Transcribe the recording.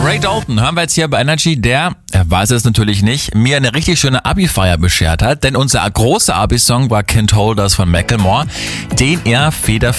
Ray Dalton hören wir jetzt hier bei Energy, er weiß es natürlich nicht, mir eine richtig schöne Abi-Feier beschert hat, denn unser großer Abi-Song war Can't Hold Us von Macklemore, den er federführend